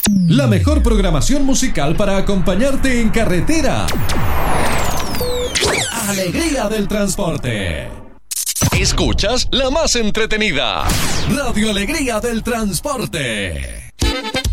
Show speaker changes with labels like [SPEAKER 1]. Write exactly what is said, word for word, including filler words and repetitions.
[SPEAKER 1] La mejor programación musical para acompañarte en carretera. Alegría del transporte. Escuchas la más entretenida. Radio Alegría del Transporte.